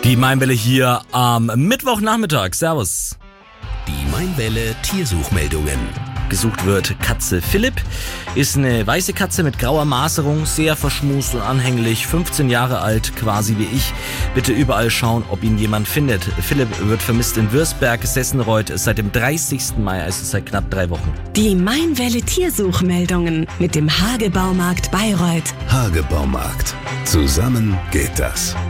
Die Mainwelle hier am Mittwochnachmittag. Servus. Die Mainwelle Tiersuchmeldungen. Gesucht wird Katze Philipp. Ist eine weiße Katze mit grauer Maserung, sehr verschmust und anhänglich, 15 Jahre alt, quasi wie ich. Bitte überall schauen, ob ihn jemand findet. Philipp wird vermisst in Würzberg, Sessenreuth, seit dem 30. Mai, also seit knapp 3 Wochen. Die Mainwelle Tiersuchmeldungen mit dem Hagebaumarkt Bayreuth. Hagebaumarkt. Zusammen geht das.